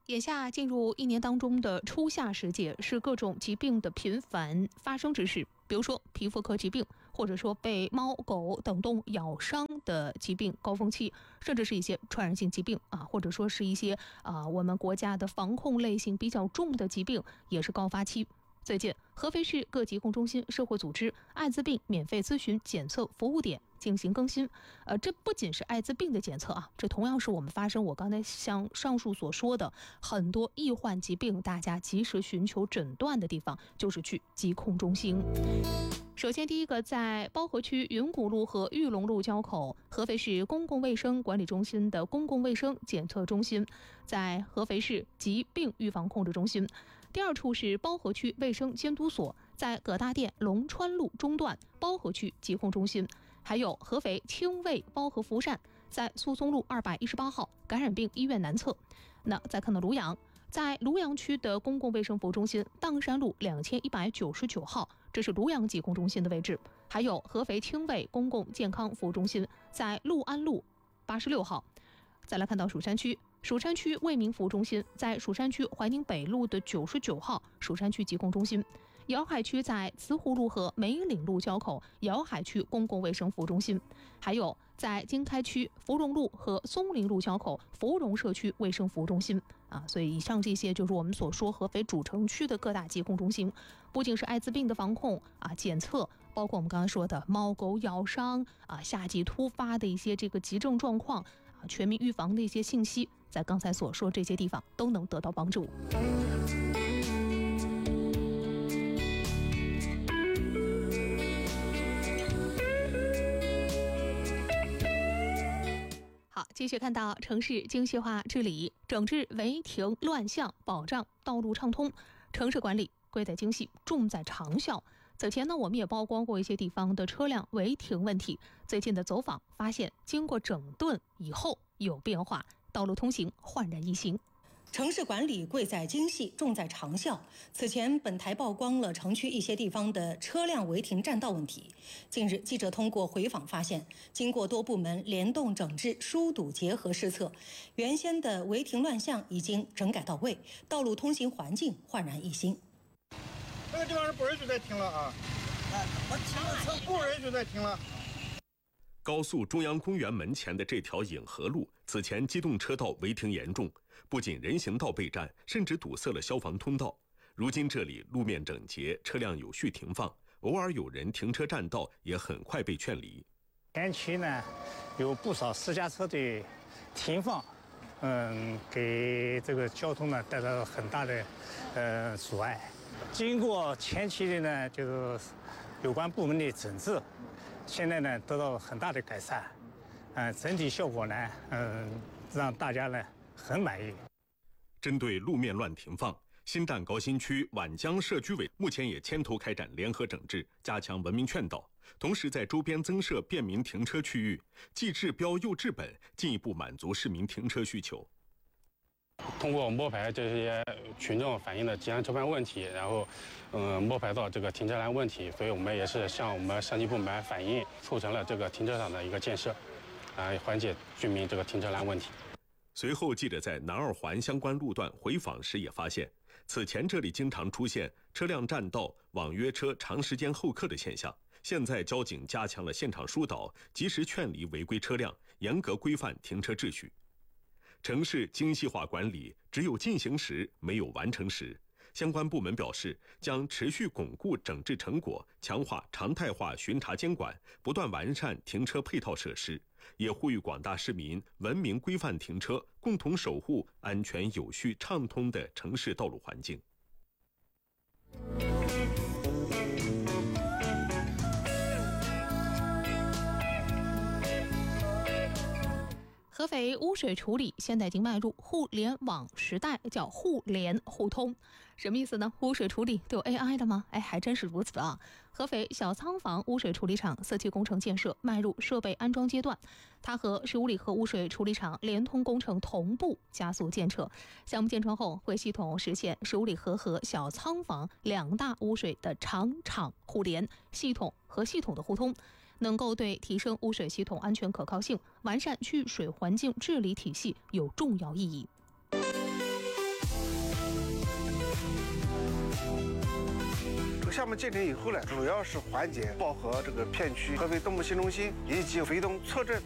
眼下进入一年当中的初夏时节，是各种疾病的频繁发生之时。比如说皮肤科疾病，或者说被猫狗等动物咬伤的疾病高峰期，甚至是一些传染性疾病或者说是一些我们国家的防控类型比较重的疾病也是高发期。最近，合肥市各疾控中心、社会组织艾滋病免费咨询检测服务点进行更新。这不仅是艾滋病的检测这同样是我们发生我刚才像上述所说的很多易患疾病，大家及时寻求诊断的地方，就是去疾控中心。首先，第一个，在包河区云谷路和玉龙路交口，合肥市公共卫生管理中心的公共卫生检测中心，在合肥市疾病预防控制中心。第二处是包河区卫生监督所，在葛大店龙川路中段包河区疾控中心。还有合肥清卫包河福善，在苏松路218号感染病医院南侧。那再看到庐阳，在庐阳区的公共卫生服务中心砀山路2199号，这是庐阳疾控中心的位置。还有合肥清卫公共健康服务中心，在六安路86号。再来看到蜀山区为民服务中心，在蜀山区怀宁北路的99号蜀山区疾控中心。瑶海区在慈湖路和梅岭路交口瑶海区公共卫生服务中心。还有在经开区芙蓉路和松林路交口芙蓉社区卫生服务中心所以以上这些就是我们所说合肥主城区的各大疾控中心，不仅是艾滋病的防控检测，包括我们刚才说的猫狗咬伤夏季突发的一些这个急症状况全民预防的一些信息，在刚才所说这些地方都能得到帮助。好，继续看到城市精细化治理，整治违停乱象，保障道路畅通。城市管理贵在精细，重在长效。此前呢，我们也曝光过一些地方的车辆违停问题。最近的走访发现，经过整顿以后有变化，道路通行焕然一新。 城市管理贵在精细，重在长效。此前，本台曝光了城区一些地方的车辆违停占道问题。近日，记者通过回访发现，经过多部门联动整治、疏堵结合施策，原先的违停乱象已经整改到位，道路通行环境焕然一新。 这个地方是不允许再停了我停了车不允许再停了。 高速中央公园门前的这条颍河路，此前机动车道违停严重，不仅人行道被占，甚至堵塞了消防通道。如今这里路面整洁，车辆有序停放，偶尔有人停车占道，也很快被劝离。 前期呢，有不少私家车的停放，给这个交通呢带来了很大的阻碍。经过前期的呢，就是有关部门的整治。现在呢得到了很大的改善，整体效果呢，让大家呢很满意。 针对路面乱停放，新站高新区皖江社区委目前也牵头开展联合整治，加强文明劝导，同时在周边增设便民停车区域，既治标又治本，进一步满足市民停车需求。 通过摸排这些群众反映的吉安车牌问题，然后摸排到这个停车栏问题，所以我们也是向我们上级部门反映，促成了这个停车场的一个建设，缓解居民这个停车栏问题。 随后，记者在南二环相关路段回访时也发现，此前这里经常出现车辆占道、网约车长时间候客的现象。现在交警加强了现场疏导，及时劝离违规车辆，严格规范停车秩序。城市精细化管理只有进行时，没有完成时。相关部门表示，将持续巩固整治成果，强化常态化巡查监管，不断完善停车配套设施，也呼吁广大市民文明规范停车，共同守护安全有序畅通的城市道路环境。 合肥污水处理现在已经迈入互联网时代，叫互联互通。什么意思呢？污水处理都有 AI 的吗？还真是如此合肥小仓房污水处理厂4期工程建设迈入设备安装阶段，它和十五里河污水处理厂联通工程同步加速建设。项目建成后，会系统实现十五里河和小仓房两大污水的厂互联，系统和系统的互通，能够对提升污水系统安全可靠性、完善去水环境治理体系有重要意义。 项目建成以后呢，主要是缓解抱河这个片区合肥东部新中心以及肥东侧镇